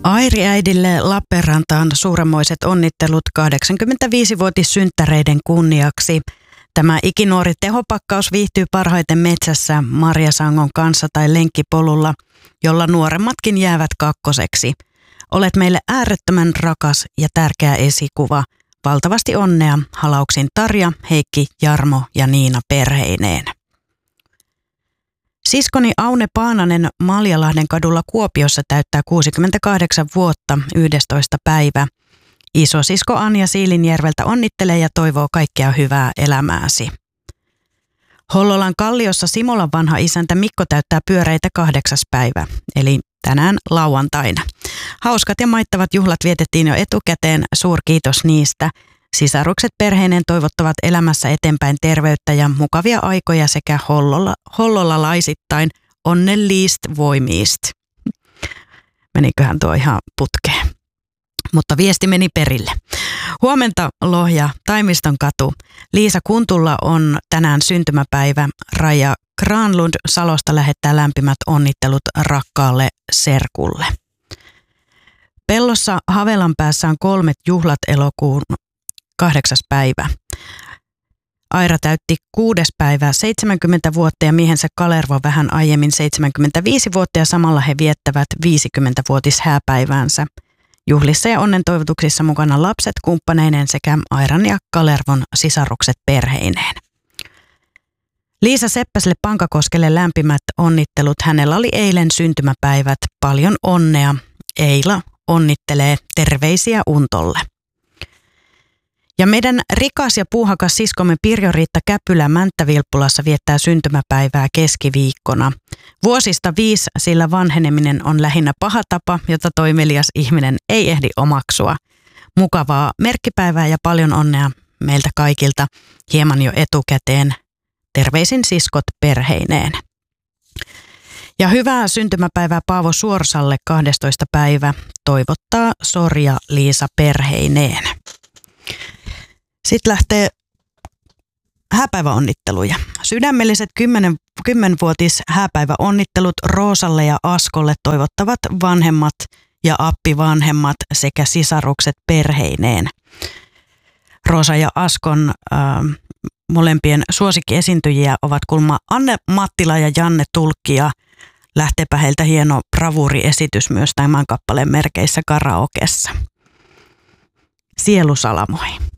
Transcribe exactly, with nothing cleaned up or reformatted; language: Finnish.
Airi-äidille Lappeenrantaan suuremmoiset onnittelut kahdeksankymmentäviisivuotissynttäreiden kunniaksi. Tämä ikinuori tehopakkaus viihtyy parhaiten metsässä, marjasangon kanssa tai lenkkipolulla, jolla nuoremmatkin jäävät kakkoseksi. Olet meille äärettömän rakas ja tärkeä esikuva. Valtavasti onnea Halauksin Tarja, Heikki, Jarmo ja Niina perheineen. Siskoni Aune Paananen Maljalahden kadulla Kuopiossa täyttää kuusikymmentäkahdeksan vuotta yhdestoista päivä. Isosisko Anja Siilinjärveltä onnittelee ja toivoo kaikkea hyvää elämääsi. Hollolan Kalliossa Simolan vanha isäntä Mikko täyttää pyöreitä kahdeksas päivä, eli tänään lauantaina. Hauskat ja maittavat juhlat vietettiin jo etukäteen, suurkiitos niistä. Sisarukset perheineen toivottavat elämässä eteenpäin terveyttä ja mukavia aikoja sekä hollolla, hollolalaisittain onnellist voimist. Meniköhän tuo ihan putkeen? Mutta viesti meni perille. Huomenta Lohja, Taimiston katu. Liisa Kuntulla on tänään syntymäpäivä. Raija Granlund Salosta lähettää lämpimät onnittelut rakkaalle serkulle. Pellossa Havelanpäässä on kolmet juhlat elokuun kahdeksas päivä. Aira täytti kuudes päivä seitsemänkymmentä vuotta ja miehensä Kalervo vähän aiemmin seitsemänkymmentäviisi vuotta ja samalla he viettävät viisikymmentävuotishääpäiväänsä. Juhlissa ja onnentoivotuksissa mukana lapset kumppaneineen sekä Airan ja Kalervon sisarukset perheineen. Liisa Seppäselle Pankakoskelle lämpimät onnittelut. Hänellä oli eilen syntymäpäivät. Paljon onnea. Eila onnittelee, terveisiä Untolle. Ja meidän rikas ja puuhakas siskomme Pirjo-Riitta Käpylä Mänttä-Vilppulassa viettää syntymäpäivää keskiviikkona. Vuosista viisi, sillä vanheneminen on lähinnä paha tapa, jota toimelias ihminen ei ehdi omaksua. Mukavaa merkkipäivää ja paljon onnea meiltä kaikilta hieman jo etukäteen. Terveisin siskot perheineen. Ja hyvää syntymäpäivää Paavo Suorsalle kahdestoista päivä toivottaa Sorja Liisa perheineen. Sitten lähtee hääpäiväonnitteluja. Sydämelliset kymmenen, kymmenvuotis hääpäiväonnittelut Roosalle ja Askolle toivottavat vanhemmat ja appivanhemmat sekä sisarukset perheineen. Roosa ja Askon äh, molempien suosikkiesiintyjiä ovat kulma Anne Mattila ja Janne Tulkki ja lähteepä heiltä hieno bravuuriesitys myös tämän kappaleen merkeissä karaokessa. Sielu salamoi.